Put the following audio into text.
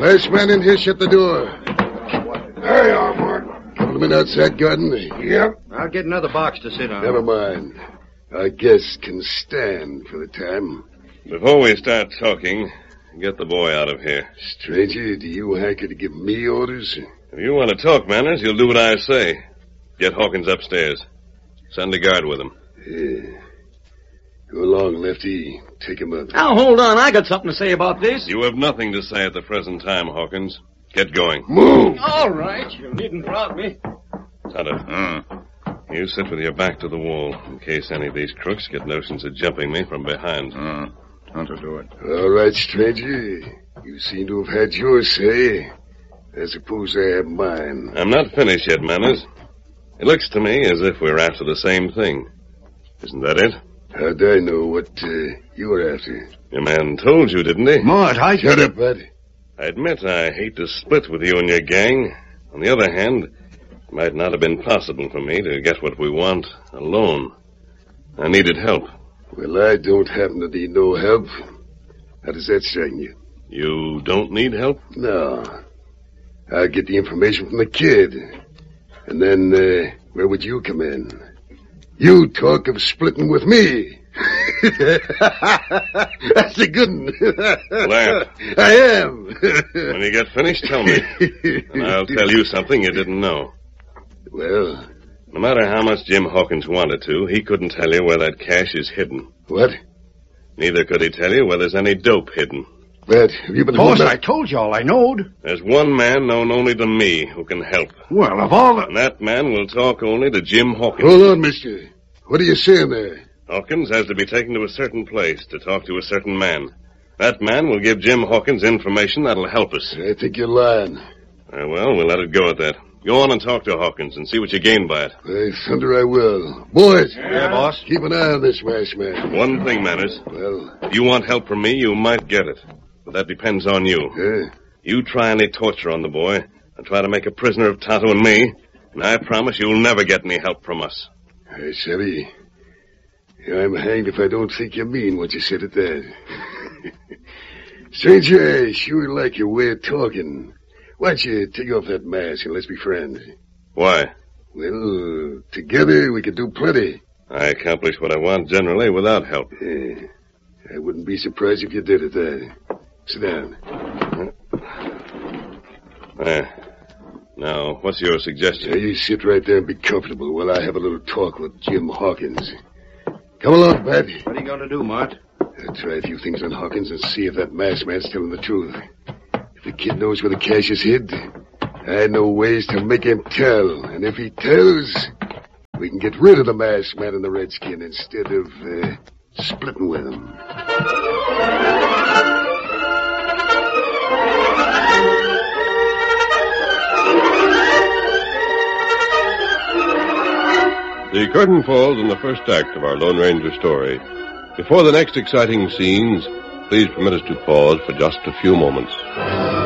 Last man in here, shut the door. There you are, Mort. Couple of men outside guarding me. Yep. I'll get another box to sit on. Never mind. Our guests can stand for the time. Before we start talking, get the boy out of here. Stranger, do you hanker to give me orders? If you want to talk, Manners, you'll do what I say. Get Hawkins upstairs. Send a guard with him. Yeah. Go along, Lefty. Take him up. Now, hold on. I got something to say about this. You have nothing to say at the present time, Hawkins. Get going. Move! All right. You needn't prod me. Tonto. You sit with your back to the wall in case any of these crooks get notions of jumping me from behind. Tonto, do it. All right, stranger. You seem to have had your say. I suppose I have mine. I'm not finished yet, Manners. It looks to me as if we're after the same thing. Isn't that it? How'd I know what you were after? Your man told you, didn't he? Mort, Shut up, bud. I admit I hate to split with you and your gang. On the other hand, it might not have been possible for me to get what we want alone. I needed help. Well, I don't happen to need no help. How does that strike you? You don't need help? No. I'll get the information from the kid. And then, where would you come in? You talk of splitting with me. That's a good one. Laugh. I am. When you get finished, tell me. And I'll tell you something you didn't know. Well? No matter how much Jim Hawkins wanted to, he couldn't tell you where that cash is hidden. What? Neither could he tell you where there's any dope hidden. But have you been... Boss, I told you all I knowed. There's one man known only to me who can help. Well, of all the... And that man will talk only to Jim Hawkins. Hold on, mister. What are you saying there? Hawkins has to be taken to a certain place to talk to a certain man. That man will give Jim Hawkins information that'll help us. I think you're lying. Very well, we'll let it go at that. Go on and talk to Hawkins and see what you gain by it. By thunder, I will. Boys! Yeah, boss? Keep an eye on this masked man. One thing, Manners. Well? If you want help from me, you might get it. But that depends on you. Yeah? You try any torture on the boy and try to make a prisoner of Tonto and me, and I promise you'll never get any help from us. Hey, Savvy. I'm hanged if I don't think you mean what you said at that. Stranger, I sure like your way of talking. Why don't you take off that mask and let's be friends? Why? Well, together we could do plenty. I accomplish what I want generally without help. Yeah. I wouldn't be surprised if you did it there. Sit down. Now, what's your suggestion? Yeah, you sit right there and be comfortable while I have a little talk with Jim Hawkins. Come along, Pat. What are you going to do, Mort? I'll try a few things on Hawkins and see if that masked man's telling the truth. If the kid knows where the cash is hid, I know ways to make him tell. And if he tells, we can get rid of the masked man and the redskin instead of splitting with him. The curtain falls on the first act of our Lone Ranger story. Before the next exciting scenes, please permit us to pause for just a few moments.